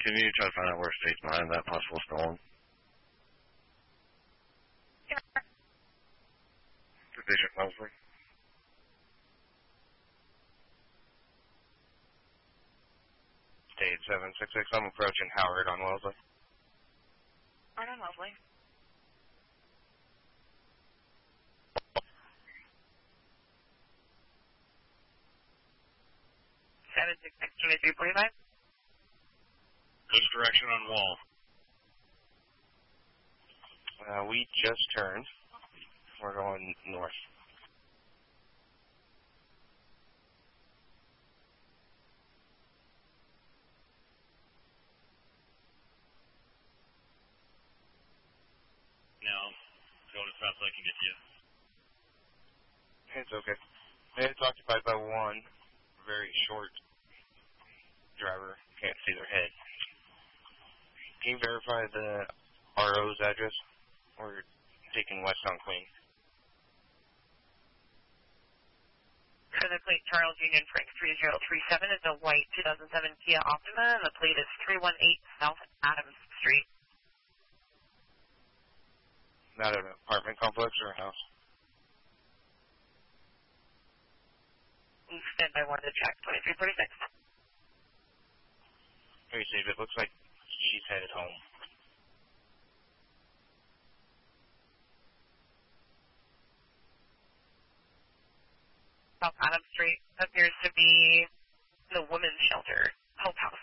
Can you try to find out where state's behind that possible storm? Yeah. Division Wellesley. State 766, I'm approaching Howard on Wellesley. Howard on Wellesley. 766-2345. Which direction on Wall? We just turned. We're going north. Now, going as fast as I can get to you. It's okay. It's occupied by one very short driver. Can't see their head. Can you verify the RO's address? We're taking west on Queen. For the plate, Charles Union Frank 3037 is a white 2007 Kia Optima, and the plate is 318 South Adams Street. Not an apartment complex or a house? Stand by 1 to check, 2346. Receive, it looks like she's headed home. South Adams Street appears to be the women's shelter, Hope House.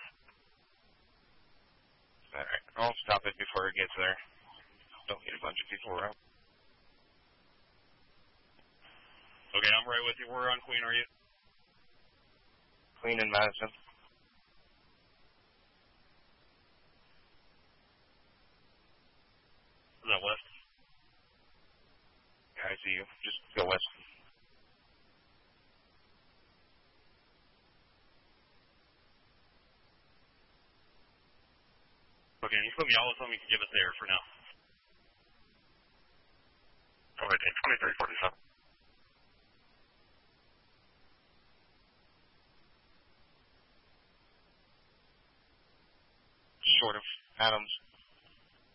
Alright, I'll stop it before it gets there. Don't get a bunch of people around. Okay, I'm right with you. Where on Queen are you? Queen and Madison. Is that west? Yeah, I see you. Just go west. Okay, you put me all with them, you can give us there for now. Alright, 2347. Short of Adams.